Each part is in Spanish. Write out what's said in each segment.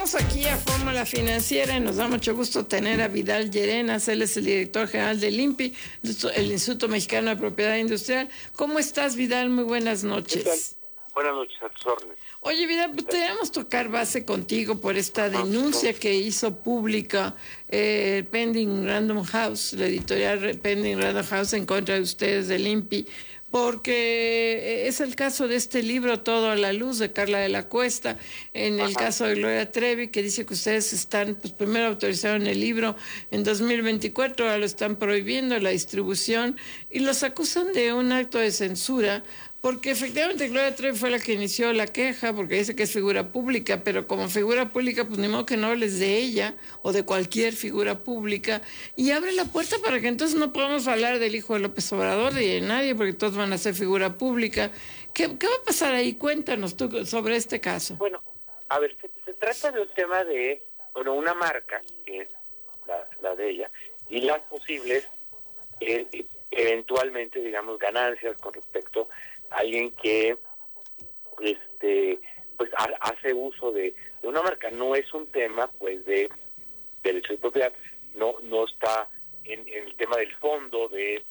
Estamos aquí a Fórmula Financiera y nos da mucho gusto tener a Vidal Llerenas. Él es el director general del INPI, el Instituto Mexicano de Propiedad Industrial. ¿Cómo estás, Vidal? Muy buenas noches. ¿Qué tal? Buenas noches, a tus órdenes. Oye, Vidal, pues debemos tocar base contigo por esta denuncia que hizo pública Pending Random House, la editorial Pending Random House, en contra de ustedes del INPI, porque es el caso de este libro Todo a la Luz de Carla de la Cuesta, en el caso de Gloria Trevi, que dice que ustedes están, pues primero autorizaron el libro en 2024, ahora lo están prohibiendo la distribución y los acusan de un acto de censura, porque efectivamente Gloria Trevi fue la que inició la queja, porque dice que es figura pública, pero como figura pública, pues ni modo que no hables de ella o de cualquier figura pública, y abre la puerta para que entonces no podamos hablar del hijo de López Obrador ni de nadie, porque todos van a ser figura pública. ¿Qué va a pasar ahí? Cuéntanos tú sobre este caso. Bueno, a ver, se trata de un tema de, una marca, que es la de ella, y las posibles, eventualmente, digamos, ganancias con respecto a alguien que pues hace uso de una marca. No es un tema pues de derecho de propiedad, no está en el tema del fondo de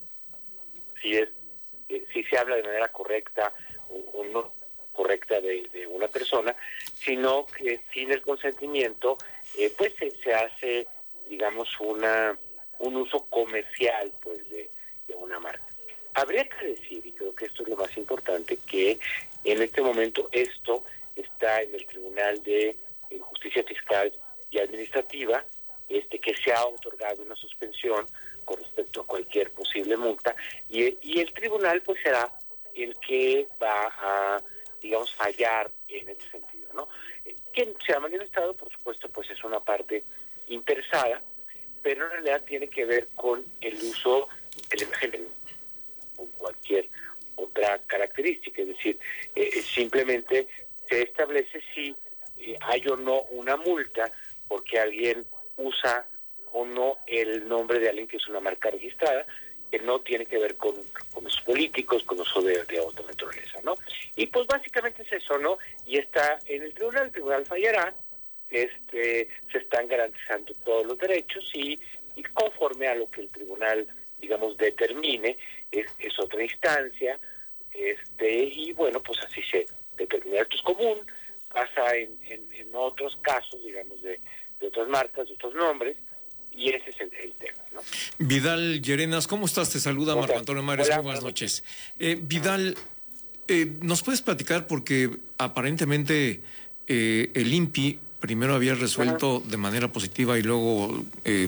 si se habla de manera correcta o no correcta de una persona, sino que sin el consentimiento pues se hace, digamos, un uso comercial pues de una marca. Habría que decir, y creo que esto es lo más importante, que en este momento esto está en el Tribunal de Justicia Fiscal y Administrativa, que se ha otorgado una suspensión con respecto a cualquier posible multa, y el tribunal pues será el que va a, digamos, fallar en este sentido, ¿no? Quien se ha manifestado, por supuesto, pues es una parte interesada, pero en realidad tiene que ver con el uso de la imagen o cualquier otra característica, es decir, simplemente se establece si hay o no una multa porque alguien usa o no el nombre de alguien que es una marca registrada, que no tiene que ver con usos políticos, con uso de otra naturaleza, ¿no? Y pues básicamente es eso, ¿no? Y está en el tribunal fallará, se están garantizando todos los derechos y conforme a lo que el tribunal, digamos, determine, es otra instancia, y bueno, pues así se determina. Esto es común, pasa en otros casos, digamos, de otras marcas, de otros nombres, y ese es el tema, ¿no? Vidal Llerenas, ¿cómo estás? Te saluda Marco Antonio Mares. Muy buenas noches. Vidal, ¿nos puedes platicar? Porque aparentemente el INPI primero había resuelto de manera positiva y luego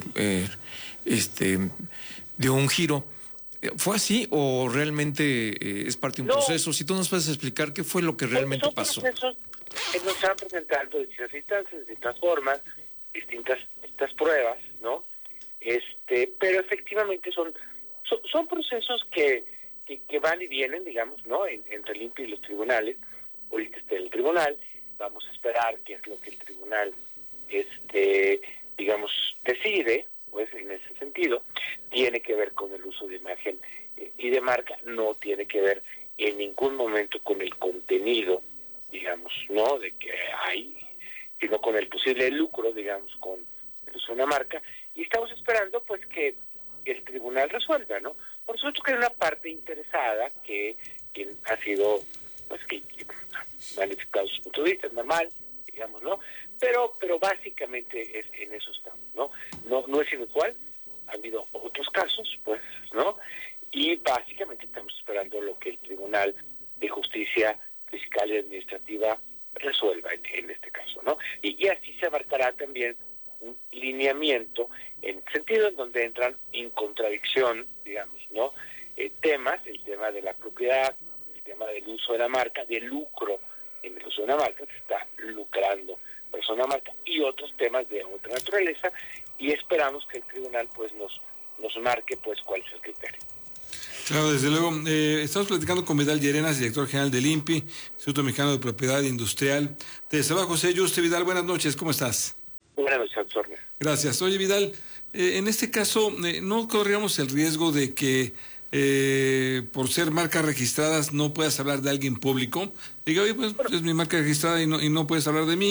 dio un giro. ¿Fue así o realmente es parte de un proceso? Si tú nos puedes explicar qué fue lo que realmente pasó. Procesos nos están presentando distintas instancias, distintas formas, distintas pruebas, ¿no? Pero efectivamente son procesos que van y vienen, digamos, ¿no? Entre el INPI y los tribunales. Ahorita está el tribunal, vamos a esperar qué es lo que el tribunal, digamos, decide, pues en ese sentido. Tiene que ver con el uso de imagen y de marca, no tiene que ver en ningún momento con el contenido, digamos, ¿no? De que hay, sino con el posible lucro, digamos, con el uso de una marca, y estamos esperando pues que el tribunal resuelva, ¿no? Por supuesto que hay una parte interesada que ha sido, pues que ha manifestado sus puntos de vista, es normal, digamos, ¿no? Pero básicamente en eso estamos, ¿no? No es inusual, ha habido otros casos, pues, ¿no? Y básicamente estamos esperando lo que el Tribunal de Justicia Fiscal y Administrativa resuelva en este caso, ¿no? Y así se abarcará también un lineamiento en el sentido en donde entran en contradicción, digamos, ¿no? El tema de la propiedad, el tema del uso de la marca, del lucro en el uso de una marca, se está lucrando persona marca, y otros temas de otra naturaleza, y esperamos que el tribunal pues nos marque pues cuál es el criterio. Claro, desde luego. Estamos platicando con Vidal Llerenas, director general del INPI, Instituto Mexicano de Propiedad Industrial. Te saluda José Yuste. Vidal, buenas noches, ¿cómo estás? Buenas noches, Antonio. Gracias. Oye, Vidal, en este caso, ¿no corríamos el riesgo de que por ser marcas registradas no puedas hablar de alguien público? Diga, oye, pues es mi marca registrada y no puedes hablar de mí.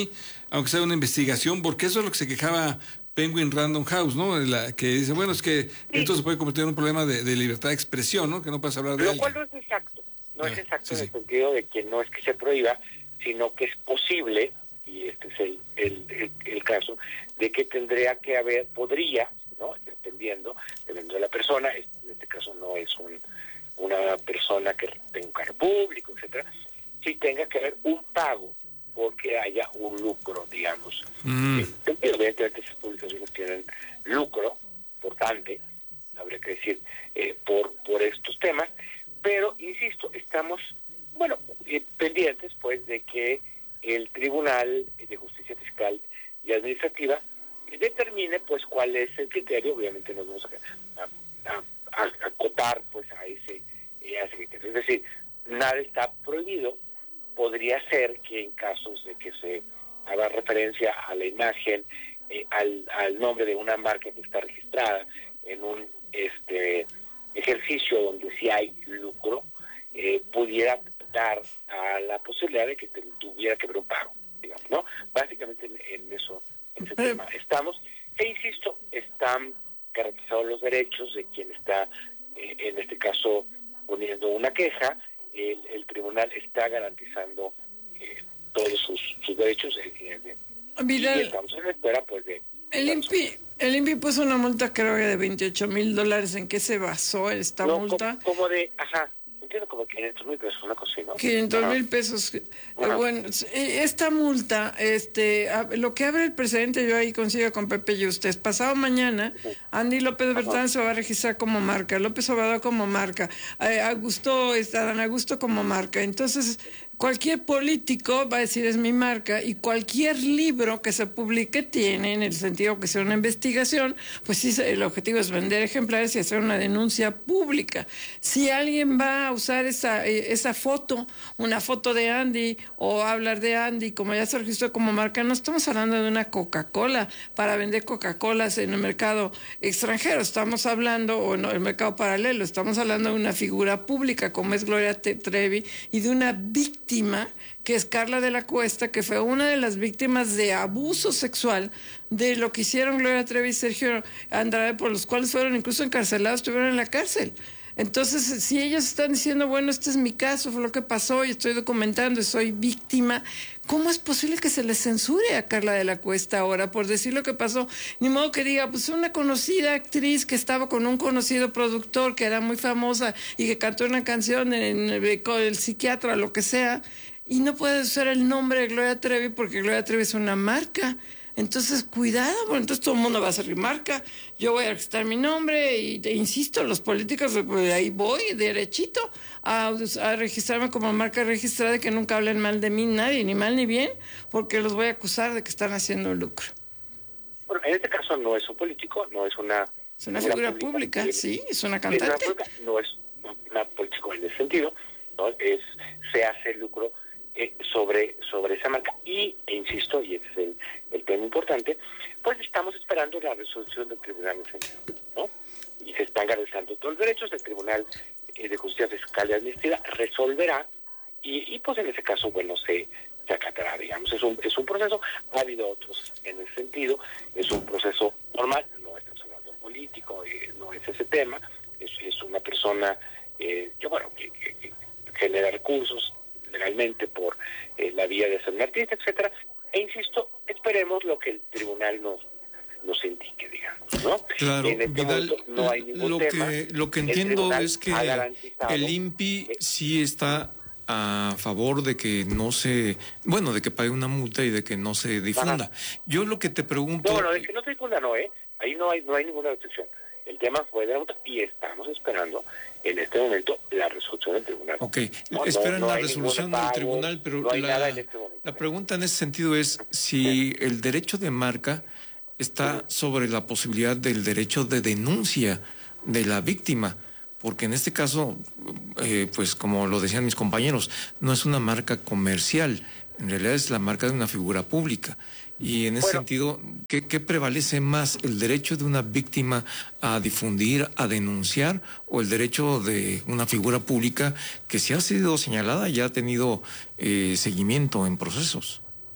aunque sea una investigación, porque eso es lo que se quejaba Penguin Random House, ¿no? Que dice, bueno, es que esto se puede convertir en un problema de libertad de expresión, ¿no? Que no puedes hablar de Lo alguien. cual no es exacto. No es exacto en el sentido de que no es que se prohíba, sino que es posible, y este es el caso, de que podría, ¿no? Dependiendo de la persona, en este caso no es una persona que tenga un cargo público, etcétera, si tenga que haber un pago porque haya un lucro, digamos. Evidentemente esas publicaciones tienen lucro importante, habría que decir, por estos temas, pero, insisto, estamos, pendientes, pues, de que el Tribunal de Justicia Fiscal y Administrativa determine, pues, cuál es el criterio. Obviamente nos vamos a acotar, pues, a ese criterio. Es decir, nada está prohibido. Podría ser que en casos de que se haga referencia a la imagen, al nombre de una marca que está registrada en un ejercicio donde sí hay lucro, pudiera dar a la posibilidad de que tuviera que haber un pago, digamos, ¿no? Básicamente en ese tema estamos. Insisto, están garantizados los derechos de quien está, en este caso, poniendo una queja. El tribunal está garantizando todos sus derechos. Vidal, y estamos en espera, pues, de... El INPI puso una multa, creo que de $28,000. ¿En qué se basó esta multa? Entiendo como 500,000 pesos, una cosa así, ¿no? 500,000 pesos. Bueno, esta multa, lo que abre el presidente, yo ahí consigo con Pepe y ustedes. Pasado mañana, Andy López Bertrán se va a registrar como marca, López Obrador como marca, Adán Augusto como marca. Entonces, cualquier político va a decir es mi marca, y cualquier libro que se publique tiene, en el sentido que sea una investigación, pues sí, el objetivo es vender ejemplares y hacer una denuncia pública. Si alguien va a usar esa foto, una foto de Andy, o hablar de Andy, como ya se registró como marca, no estamos hablando de una Coca-Cola para vender Coca-Colas en el mercado extranjero, estamos hablando, o en el mercado paralelo, estamos hablando de una figura pública como es Gloria Trevi, y de una víctima que es Carla de la Cuesta, que fue una de las víctimas de abuso sexual de lo que hicieron Gloria Trevi y Sergio Andrade, por los cuales fueron incluso encarcelados, estuvieron en la cárcel. Entonces, si ellos están diciendo, bueno, este es mi caso, fue lo que pasó y estoy documentando y soy víctima, ¿cómo es posible que se le censure a Carla de la Cuesta ahora por decir lo que pasó? Ni modo que diga, pues una conocida actriz que estaba con un conocido productor que era muy famosa y que cantó una canción con el psiquiatra, lo que sea, y no puede usar el nombre de Gloria Trevi porque Gloria Trevi es una marca. Entonces, cuidado, bueno, entonces todo el mundo va a hacer mi marca, yo voy a registrar mi nombre y insisto, los políticos, pues, ahí voy derechito a registrarme como marca registrada y que nunca hablen mal de mí nadie, ni mal ni bien, porque los voy a acusar de que están haciendo lucro. Bueno, en este caso no es un político, no es una... Es una figura pública, sí, es una cantante. No es una político en ese sentido, ¿no? Se hace lucro sobre esa marca e insisto, y ese es el tema importante, pues estamos esperando la resolución del Tribunal de Justicia, ¿no? Y se están garantizando todos los derechos. Del Tribunal de Justicia Fiscal y Administrativa resolverá y pues en ese caso, bueno, se acatará, digamos. Es un proceso, ha habido otros en ese sentido, es un proceso normal, no estamos hablando político, no es ese tema, es una persona que genera recursos legalmente por la vía de ser un artista, etcétera, e insisto, esperemos lo que el tribunal nos indique, digamos, ¿no? Claro, Vidal, no hay ningún tema. Lo que entiendo es que el INPI sí está a favor de que de que pague una multa y de que no se difunda. Ajá. Yo lo que te pregunto... No, de que no se difunda no, ahí no hay ninguna restricción. El tema fue de la multa y estamos esperando en este momento la resolución del tribunal. Ok, esperan la resolución del tribunal, pero no hay nada en este momento. La pregunta en ese sentido es si el derecho de marca está sobre la posibilidad del derecho de denuncia de la víctima, porque en este caso, pues como lo decían mis compañeros, no es una marca comercial, en realidad es la marca de una figura pública. Y en ese sentido, ¿qué prevalece más? ¿El derecho de una víctima a difundir, a denunciar, o el derecho de una figura pública que si ha sido señalada y ha tenido seguimiento en procesos?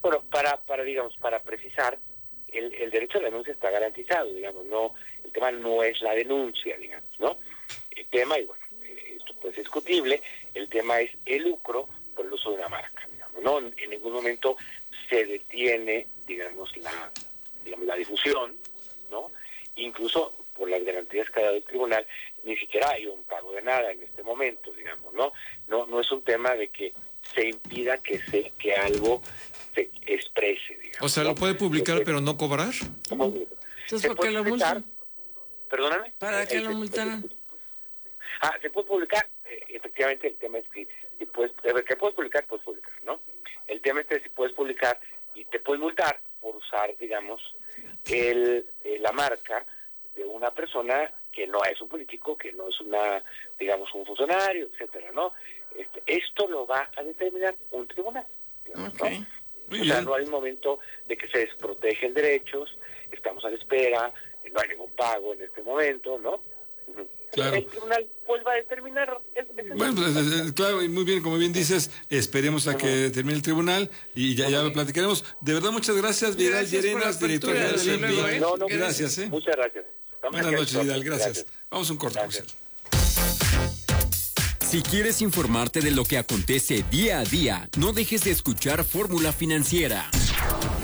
Bueno, para precisar, el derecho a la denuncia está garantizado, digamos, no, el tema no es la denuncia, digamos, ¿no? El tema, y bueno, esto pues es discutible, el tema es el lucro por el uso de una marca, digamos, ¿no? En ningún momento se detiene, digamos, la difusión, ¿no? Incluso por las garantías que ha dado el tribunal, ni siquiera hay un pago de nada en este momento, digamos, ¿no? No es un tema de que se impida que algo se exprese, digamos. O sea, ¿lo puede publicar pero no cobrar? Entonces, ¿por qué lo multan? Perdóname. ¿Para qué lo multan? Se puede publicar, efectivamente el tema es que si puedes publicar, ¿no? El tema es que si puedes publicar y te puedes multar por usar, digamos, la marca de una persona que no es un político, que no es digamos, un funcionario, etcétera, ¿no? Esto lo va a determinar un tribunal, digamos, okay. ¿no? O sea, no hay un momento de que se desprotegen derechos, estamos a la espera, no hay ningún pago en este momento, ¿no? Claro. El tribunal pues va a determinar. Bueno, pues, claro, y muy bien, como bien dices, esperemos a que termine el tribunal y ya lo platicaremos. De verdad, muchas gracias, Vidal Llerenas, director general del INPI. Gracias. Muchas gracias. Buenas noches, Vidal, gracias. Vamos a un corte. Si quieres informarte de lo que acontece día a día, no dejes de escuchar Fórmula Financiera.